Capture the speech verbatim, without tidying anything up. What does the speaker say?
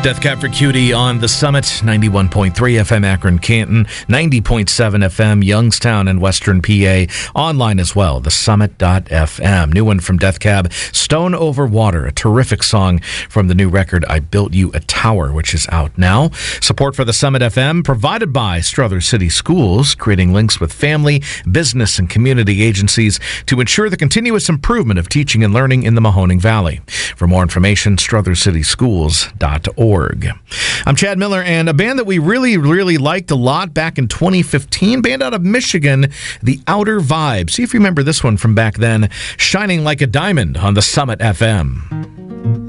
Death Cab for Cutie on The Summit, ninety-one point three F M Akron, Canton, ninety point seven F M Youngstown and Western P A. Online as well, the summit dot f m. New one from Death Cab, Stone Over Water, a terrific song from the new record, I Built You a Tower, which is out now. Support for The Summit F M provided by Struthers City Schools, creating links with family, business, and community agencies to ensure the continuous improvement of teaching and learning in the Mahoning Valley. For more information, struthers city schools dot org. I'm Chad Miller, and a band that we really, really liked a lot back in twenty fifteen, band out of Michigan, The Outer Vibe. See if you remember this one from back then, Shining Like a Diamond on The Summit F M.